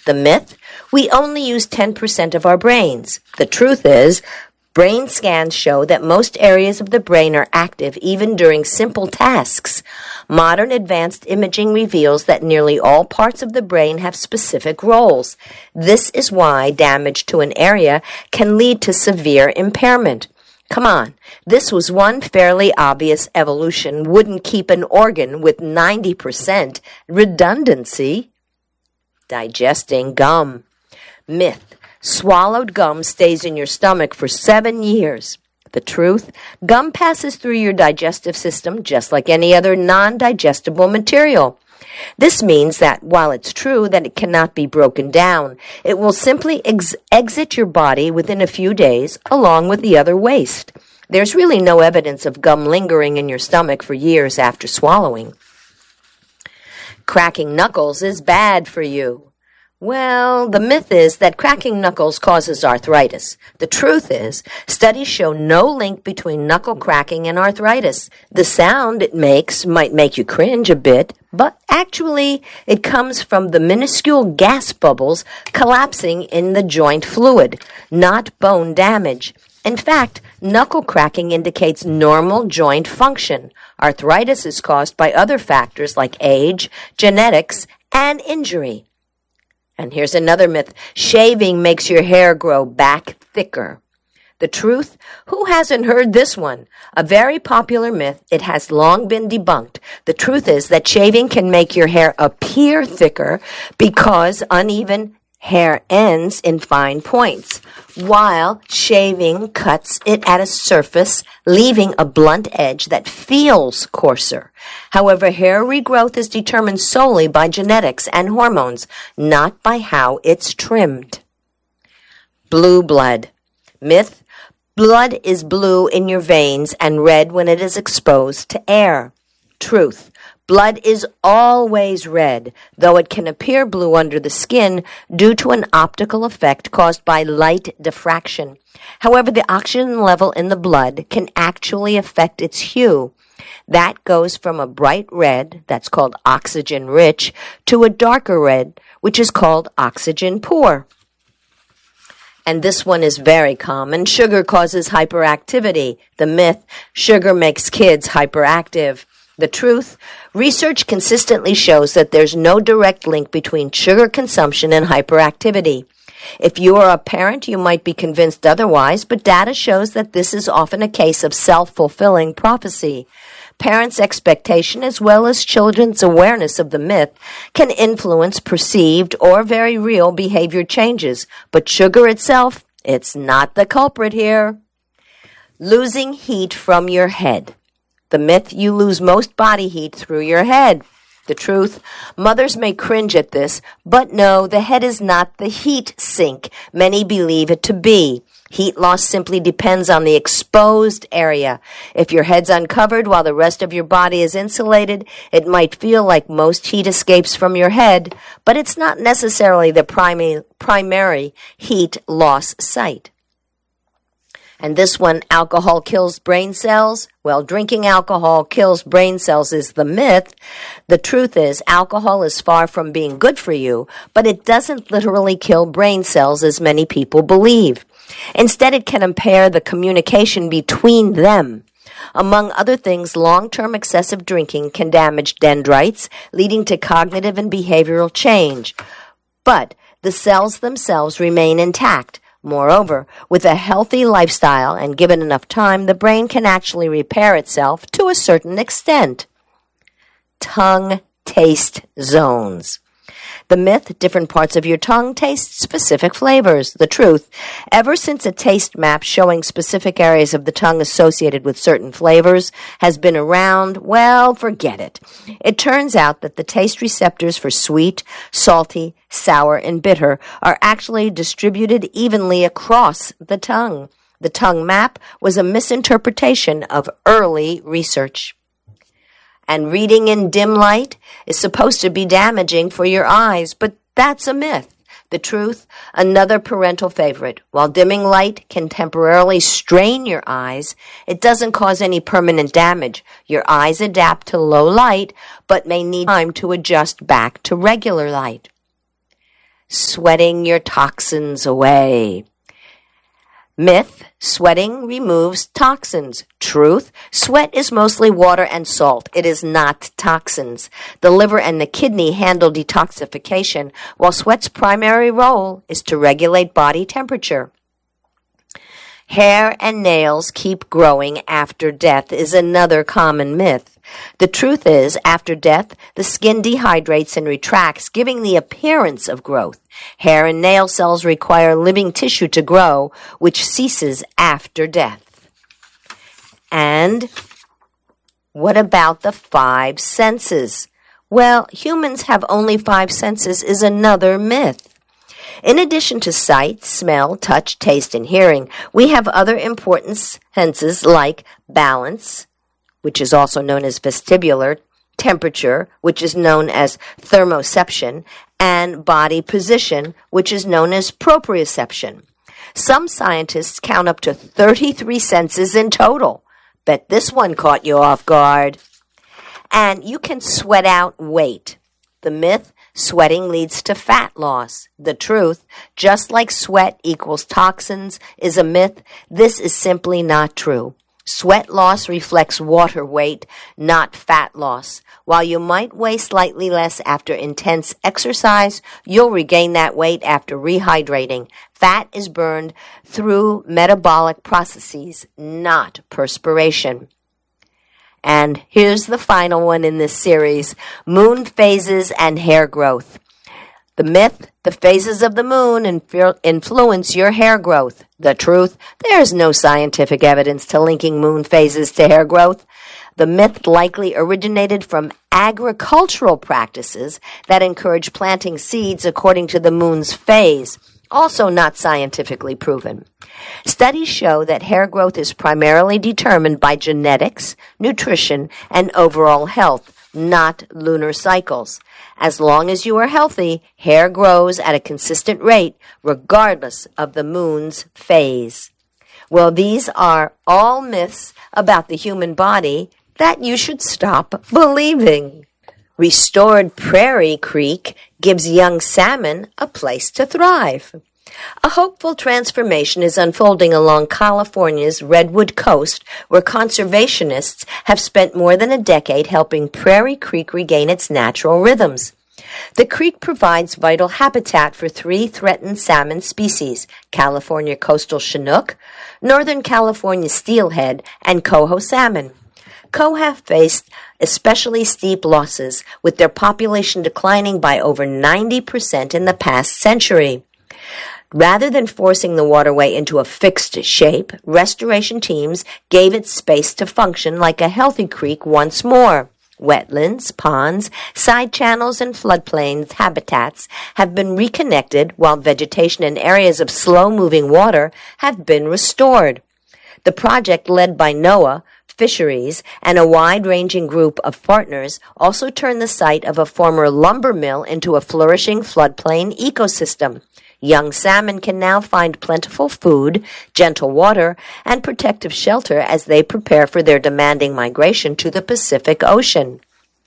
The myth? We only use 10% of our brains. The truth is, brain scans show that most areas of the brain are active even during simple tasks. Modern advanced imaging reveals that nearly all parts of the brain have specific roles. This is why damage to an area can lead to severe impairment. Come on, this was one fairly obvious evolution wouldn't keep an organ with 90% redundancy. Digesting gum. Myth. Swallowed gum stays in your stomach for 7 years. The truth? Gum passes through your digestive system just like any other non-digestible material. This means that while it's true that it cannot be broken down, it will simply exit your body within a few days along with the other waste. There's really no evidence of gum lingering in your stomach for years after swallowing. Cracking knuckles is bad for you. Well, the myth is that cracking knuckles causes arthritis. The truth is, studies show no link between knuckle cracking and arthritis. The sound it makes might make you cringe a bit, but actually it comes from the minuscule gas bubbles collapsing in the joint fluid, not bone damage. In fact, knuckle cracking indicates normal joint function. Arthritis is caused by other factors like age, genetics, and injury. And here's another myth. Shaving makes your hair grow back thicker. The truth? Who hasn't heard this one? A very popular myth. It has long been debunked. The truth is that shaving can make your hair appear thicker because uneven hair ends in fine points, while shaving cuts it at a surface, leaving a blunt edge that feels coarser. However, hair regrowth is determined solely by genetics and hormones, not by how it's trimmed. Blue blood. Myth. Blood is blue in your veins and red when it is exposed to air. Truth. Blood is always red, though it can appear blue under the skin due to an optical effect caused by light diffraction. However, the oxygen level in the blood can actually affect its hue. That goes from a bright red, that's called oxygen-rich, to a darker red, which is called oxygen-poor. And this one is very common. Sugar causes hyperactivity. The myth, sugar makes kids hyperactive. The truth, research consistently shows that there's no direct link between sugar consumption and hyperactivity. If you are a parent, you might be convinced otherwise, but data shows that this is often a case of self-fulfilling prophecy. Parents' expectation as well as children's awareness of the myth can influence perceived or very real behavior changes, but sugar itself, it's not the culprit here. Losing heat from your head. The myth, you lose most body heat through your head. The truth, mothers may cringe at this, but no, the head is not the heat sink many believe it to be. Heat loss simply depends on the exposed area. If your head's uncovered while the rest of your body is insulated, it might feel like most heat escapes from your head, but it's not necessarily the primary heat loss site. And this one, alcohol kills brain cells. Well, drinking alcohol kills brain cells is the myth. The truth is, alcohol is far from being good for you, but it doesn't literally kill brain cells as many people believe. Instead, it can impair the communication between them. Among other things, long-term excessive drinking can damage dendrites, leading to cognitive and behavioral change. But the cells themselves remain intact. Moreover, with a healthy lifestyle and given enough time, the brain can actually repair itself to a certain extent. Tongue taste zones. The myth, different parts of your tongue taste specific flavors. The truth, ever since a taste map showing specific areas of the tongue associated with certain flavors has been around, well, forget it. It turns out that the taste receptors for sweet, salty, sour, and bitter are actually distributed evenly across the tongue. The tongue map was a misinterpretation of early research. And reading in dim light is supposed to be damaging for your eyes, but that's a myth. The truth, another parental favorite. While dimming light can temporarily strain your eyes, it doesn't cause any permanent damage. Your eyes adapt to low light, but may need time to adjust back to regular light. sweating your toxins away. Myth, sweating removes toxins. Truth, sweat is mostly water and salt. It is not toxins. The liver and the kidney handle detoxification, while sweat's primary role is to regulate body temperature. Hair and nails keep growing after death is another common myth. The truth is, after death, the skin dehydrates and retracts, giving the appearance of growth. Hair and nail cells require living tissue to grow, which ceases after death. And what about the 5 senses? Well, humans have only 5 senses is another myth. In addition to sight, smell, touch, taste, and hearing, we have other important senses like balance, which is also known as vestibular, temperature, which is known as thermoception, and body position, which is known as proprioception. Some scientists count up to 33 senses in total. Bet this one caught you off guard. And you can sweat out weight. The myth, sweating leads to fat loss. The truth, just like sweat equals toxins, is a myth. This is simply not true. Sweat loss reflects water weight, not fat loss. While you might weigh slightly less after intense exercise, you'll regain that weight after rehydrating. Fat is burned through metabolic processes, not perspiration. And here's the final one in this series, moon phases and hair growth. The myth, the phases of the moon influence your hair growth. The truth, there's no scientific evidence to linking moon phases to hair growth. The myth likely originated from agricultural practices that encourage planting seeds according to the moon's phase, also not scientifically proven. Studies show that hair growth is primarily determined by genetics, nutrition, and overall health, not lunar cycles. As long as you are healthy, hair grows at a consistent rate, regardless of the moon's phase. Well, these are all myths about the human body that you should stop believing. Restored Prairie Creek gives young salmon a place to thrive. A hopeful transformation is unfolding along California's Redwood Coast, where conservationists have spent more than a decade helping Prairie Creek regain its natural rhythms. The creek provides vital habitat for 3 threatened salmon species, California coastal chinook, Northern California steelhead, and coho salmon. Coho have faced especially steep losses, with their population declining by over 90% in the past century. Rather than forcing the waterway into a fixed shape, restoration teams gave it space to function like a healthy creek once more. Wetlands, ponds, side channels, and floodplains habitats have been reconnected, while vegetation and areas of slow-moving water have been restored. The project, led by NOAA Fisheries and a wide-ranging group of partners, also turned the site of a former lumber mill into a flourishing floodplain ecosystem. Young salmon can now find plentiful food, gentle water, and protective shelter as they prepare for their demanding migration to the Pacific Ocean.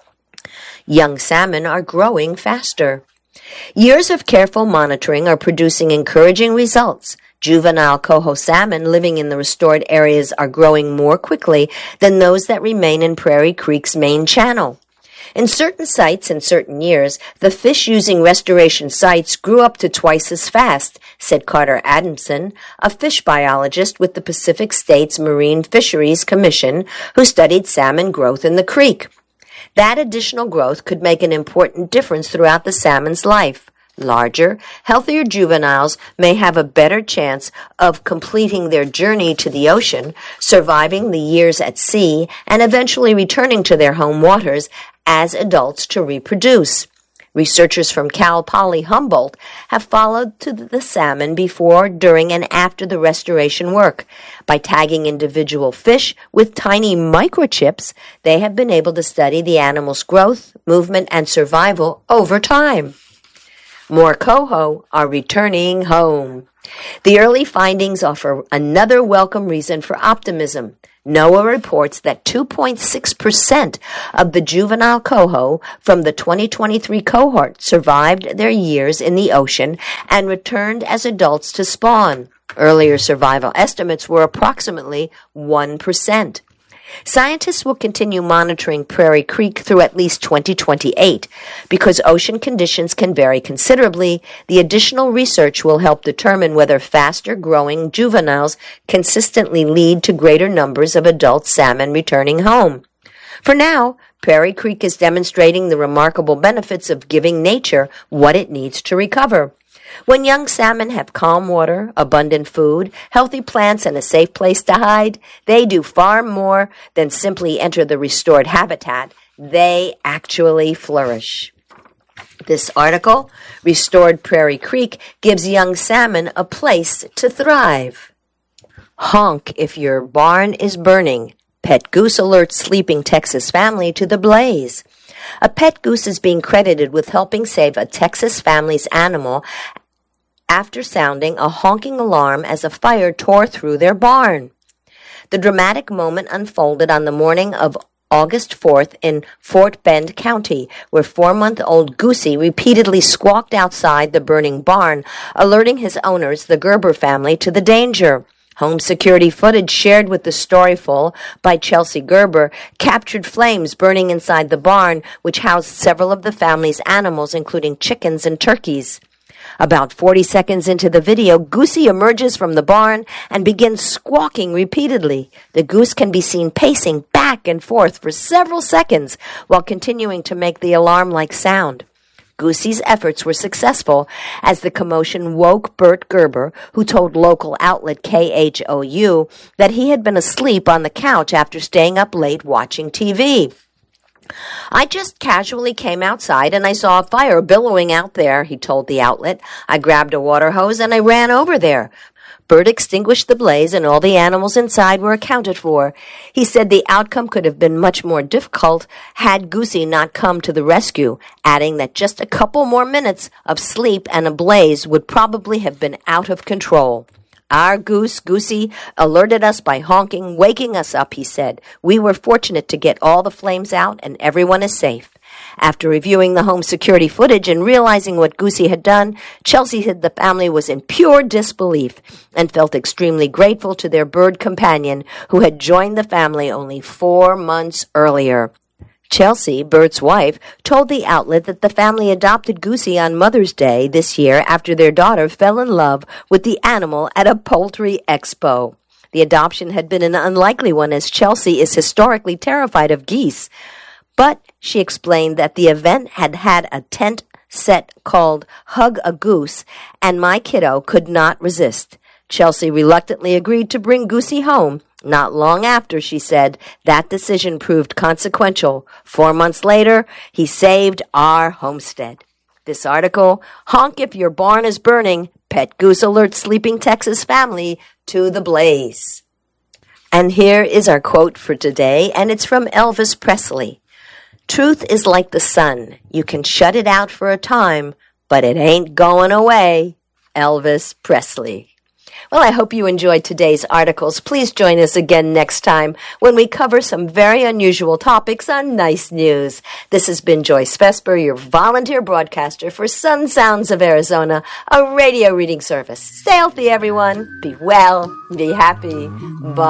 Young salmon are growing faster. Years of careful monitoring are producing encouraging results. Juvenile coho salmon living in the restored areas are growing more quickly than those that remain in Prairie Creek's main channel. In certain sites in certain years, the fish using restoration sites grew up to twice as fast, said Carter Adamson, a fish biologist with the Pacific States Marine Fisheries Commission, who studied salmon growth in the creek. That additional growth could make an important difference throughout the salmon's life. Larger, healthier juveniles may have a better chance of completing their journey to the ocean, surviving the years at sea, and eventually returning to their home waters as adults to reproduce. Researchers from Cal Poly Humboldt have followed to the salmon before, during, and after the restoration work. By tagging individual fish with tiny microchips, they have been able to study the animal's growth, movement, and survival over time. More coho are returning home. The early findings offer another welcome reason for optimism. NOAA reports that 2.6% of the juvenile coho from the 2023 cohort survived their years in the ocean and returned as adults to spawn. Earlier survival estimates were approximately 1%. Scientists will continue monitoring Prairie Creek through at least 2028. Because ocean conditions can vary considerably, the additional research will help determine whether faster-growing juveniles consistently lead to greater numbers of adult salmon returning home. For now, Prairie Creek is demonstrating the remarkable benefits of giving nature what it needs to recover. When young salmon have calm water, abundant food, healthy plants, and a safe place to hide, they do far more than simply enter the restored habitat. They actually flourish. This article, Restored Prairie Creek, gives young salmon a place to thrive. Honk if your barn is burning. Pet goose alerts sleeping Texas family to the blaze. A pet goose is being credited with helping save a Texas family's animal after sounding a honking alarm as a fire tore through their barn. The dramatic moment unfolded on the morning of August 4th in Fort Bend County, where 4-month-old Goosey repeatedly squawked outside the burning barn, alerting his owners, the Gerber family, to the danger. Home security footage shared with the Storyful by Chelsea Gerber captured flames burning inside the barn, which housed several of the family's animals, including chickens and turkeys. About 40 seconds into the video, Goosey emerges from the barn and begins squawking repeatedly. The goose can be seen pacing back and forth for several seconds while continuing to make the alarm-like sound. Goosey's efforts were successful as the commotion woke Bert Gerber, who told local outlet KHOU that he had been asleep on the couch after staying up late watching TV. I just casually came outside and I saw a fire billowing out there, he told the outlet. I grabbed a water hose and I ran over there. Bert extinguished the blaze and all the animals inside were accounted for. He said the outcome could have been much more difficult had Goosey not come to the rescue, adding that just a couple more minutes of sleep and a blaze would probably have been out of control. Our Goosey, alerted us by honking, waking us up, he said. We were fortunate to get all the flames out and everyone is safe. After reviewing the home security footage and realizing what Goosey had done, Chelsea said the family was in pure disbelief and felt extremely grateful to their bird companion who had joined the family only 4 months earlier. Chelsea, Bert's wife, told the outlet that the family adopted Goosey on Mother's Day this year after their daughter fell in love with the animal at a poultry expo. The adoption had been an unlikely one as Chelsea is historically terrified of geese. But she explained that the event had had a tent set called Hug a Goose, and my kiddo could not resist. Chelsea reluctantly agreed to bring Goosey home. Not long after, she said, that decision proved consequential. 4 months later, he saved our homestead. This article, Honk if your barn is burning, pet goose alerts sleeping Texas family to the blaze. And here is our quote for today, and it's from Elvis Presley. Truth is like the sun. You can shut it out for a time, but it ain't going away. Elvis Presley. Well, I hope you enjoyed today's articles. Please join us again next time when we cover some very unusual topics on Nice News. This has been Joyce Vesper, your volunteer broadcaster for Sun Sounds of Arizona, a radio reading service. Stay healthy, everyone. Be well. Be happy. Bye.